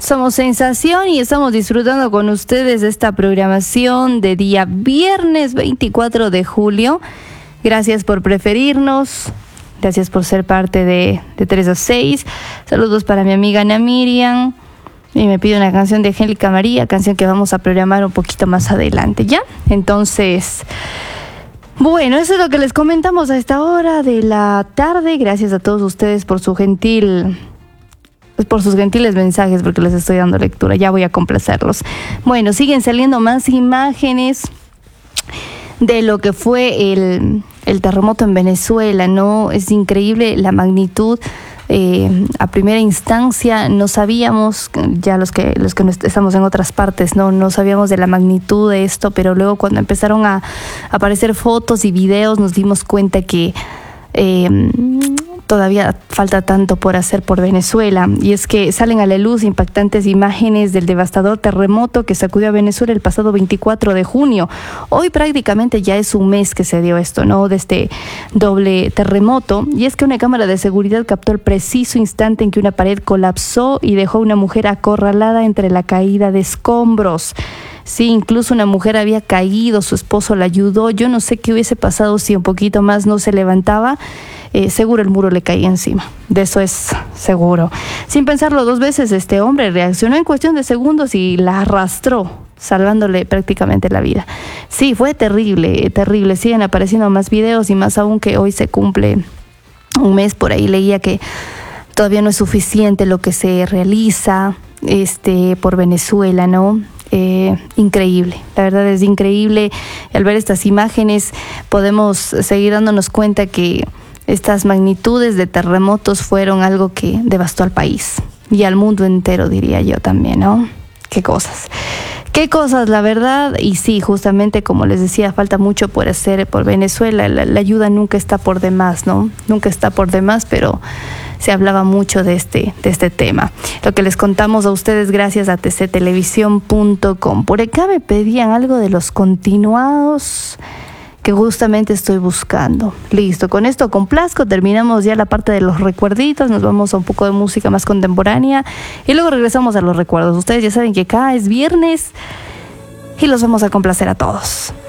Somos Sensación y estamos disfrutando con ustedes de esta programación de día viernes 24 de julio. Gracias por preferirnos, gracias por ser parte de 3 a 6. Saludos para mi amiga Ana Miriam. Y me pide una canción de Angélica María, canción que vamos a programar un poquito más adelante, ¿ya? Entonces, bueno, eso es lo que les comentamos a esta hora de la tarde. Gracias a todos ustedes por sus gentiles mensajes, porque les estoy dando lectura. Ya voy a complacerlos. Bueno, siguen saliendo más imágenes de lo que fue el terremoto en Venezuela, ¿no? Es increíble la magnitud. A primera instancia no sabíamos, ya los que estamos en otras partes, no sabíamos de la magnitud de esto, pero luego cuando empezaron a aparecer fotos y videos nos dimos cuenta que todavía falta tanto por hacer por Venezuela, y es que salen a la luz impactantes imágenes del devastador terremoto que sacudió a Venezuela el pasado 24 de junio. Hoy prácticamente ya es un mes que se dio esto, ¿no? De este doble terremoto, y es que una cámara de seguridad captó el preciso instante en que una pared colapsó y dejó a una mujer acorralada entre la caída de escombros. Sí, incluso una mujer había caído, su esposo la ayudó. Yo no sé qué hubiese pasado si un poquito más no se levantaba. Seguro el muro le caía encima, de eso es seguro. Sin pensarlo dos veces, este hombre reaccionó en cuestión de segundos y la arrastró, salvándole prácticamente la vida. Sí, fue terrible, terrible. Siguen apareciendo más videos, y más aún que hoy se cumple un mes. Por ahí leía que todavía no es suficiente lo que se realiza por Venezuela, ¿no? Increíble, la verdad es increíble. Al ver estas imágenes podemos seguir dándonos cuenta que estas magnitudes de terremotos fueron algo que devastó al país y al mundo entero, diría yo también, ¿no? Qué cosas, la verdad. Y sí, justamente como les decía, falta mucho por hacer por Venezuela. La ayuda nunca está por demás, ¿no? Nunca está por demás, pero se hablaba mucho de este tema. Lo que les contamos a ustedes gracias a tctelevisión.com. Por acá me pedían algo de los continuados que justamente estoy buscando. Listo, con esto complazco, terminamos ya la parte de los recuerditos, nos vamos a un poco de música más contemporánea y luego regresamos a los recuerdos. Ustedes ya saben que acá es viernes y los vamos a complacer a todos.